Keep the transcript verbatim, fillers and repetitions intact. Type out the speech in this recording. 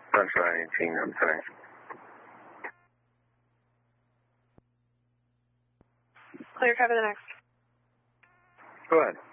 Sunshine eighteen, I'm saying. Clear, cover the next. Go ahead.